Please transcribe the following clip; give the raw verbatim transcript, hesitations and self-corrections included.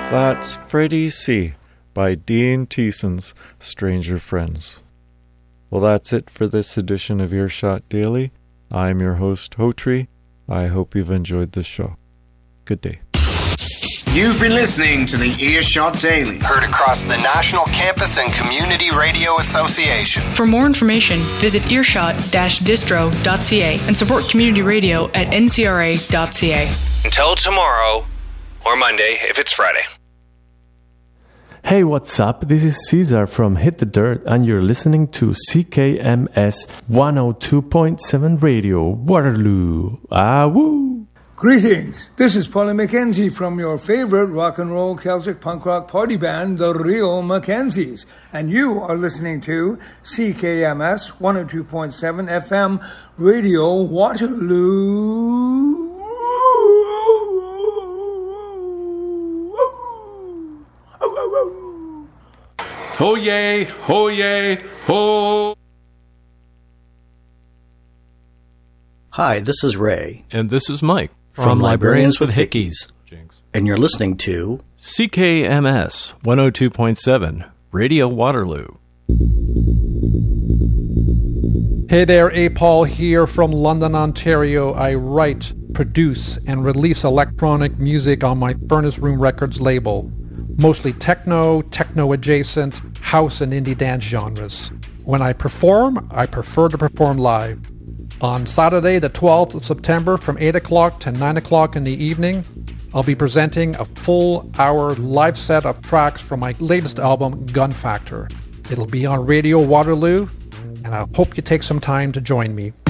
That's Freddie C. by Dean Teeson's Stranger Friends. Well, that's it for this edition of Earshot Daily. I'm your host, Hotri. I hope you've enjoyed the show. Good day. You've been listening to the Earshot Daily. Heard across the National Campus and Community Radio Association. For more information, visit earshot dash distro dot c a and support community radio at n c r a dot c a. Until tomorrow, or Monday if it's Friday. Hey, what's up? This is Caesar from Hit the Dirt, and you're listening to C K M S one oh two point seven Radio, Waterloo. Ah, woo! Greetings. This is Paulie McKenzie from your favorite rock and roll Celtic punk rock party band, The Real Mackenzies. And you are listening to C K M S one oh two point seven F M Radio, Waterloo. Ho yay, ho yay, ho! Hi, this is Ray. And this is Mike. From, from Librarians with Hickeys. Jinx. And you're listening to C K M S one oh two point seven, Radio Waterloo. Hey there, A. Paul here from London, Ontario. I write, produce, and release electronic music on my Furnace Room Records label. Mostly techno, techno-adjacent, house and indie dance genres. When I perform, I prefer to perform live. On Saturday, the twelfth of September, from eight o'clock to nine o'clock in the evening, I'll be presenting a full hour live set of tracks from my latest album, Gun Factor. It'll be on Radio Waterloo, and I hope you take some time to join me.